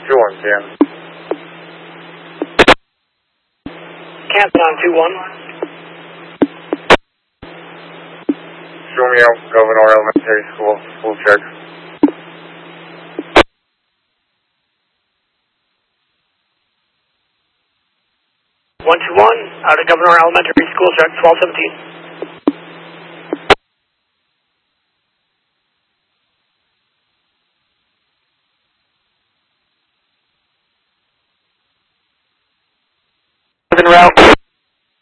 2-1, Captain on 2-1. Romeo, Governor Elementary School, school check. One two one, out of Governor Elementary School, check 1217. En route.